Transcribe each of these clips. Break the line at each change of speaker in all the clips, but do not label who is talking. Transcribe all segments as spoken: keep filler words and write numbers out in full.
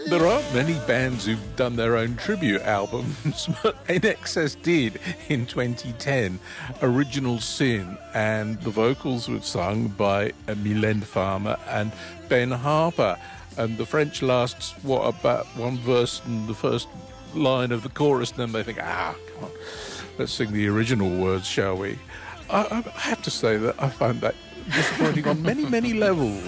There aren't many bands who've done their own tribute albums, but I N X S did in twenty ten. Original Sin, and the vocals were sung by uh, Mylène Farmer and Ben Harper. And the French lasts, what, about one verse and the first line of the chorus, and then they think, ah, come on, let's sing the original words, shall we? I, I have to say that I find that disappointing on many, many levels.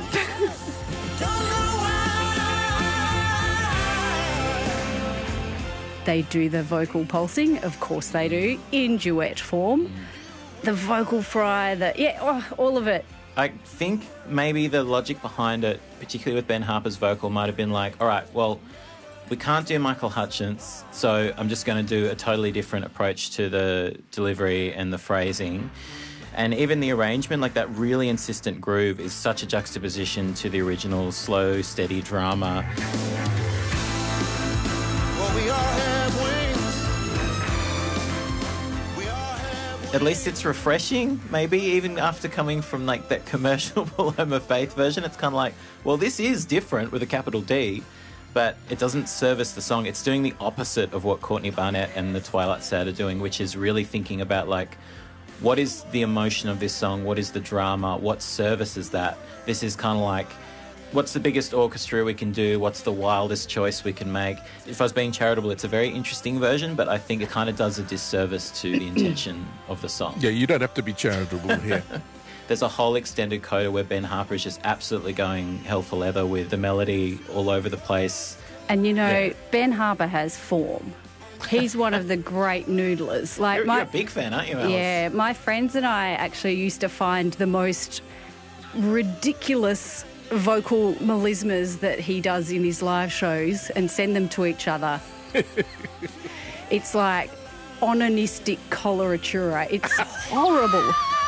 They do the vocal pulsing, of course they do, in duet form. The vocal fry, the yeah, oh, all of it.
I think maybe the logic behind it, particularly with Ben Harper's vocal, might have been like, all right, well, we can't do Michael Hutchence, so I'm just going to do a totally different approach to the delivery and the phrasing. And even the arrangement, like that really insistent groove, is such a juxtaposition to the original slow, steady drama.
Well, we all have wings.
At least it's refreshing, maybe, even after coming from like that commercial Paloma Faith version. It's kind of like, well, this is different with a capital D, but it doesn't service the song. It's doing the opposite of what Courtney Barnett and the Twilight Sad are doing, which is really thinking about like, what is the emotion of this song? What is the drama? What services that? This is kind of like, what's the biggest orchestra we can do? What's the wildest choice we can make? If I was being charitable, it's a very interesting version, but I think it kind of does a disservice to the intention of the song.
Yeah, you don't have to be charitable here.
There's a whole extended coda where Ben Harper is just absolutely going hell for leather with the melody all over the place.
And you know,
Yeah.
Ben Harper has form. He's one of the great noodlers. Like
You're,
my,
you're a big fan, aren't you, Alice?
Yeah, my friends and I actually used to find the most ridiculous vocal melismas that he does in his live shows and send them to each other. It's like onanistic coloratura. It's horrible.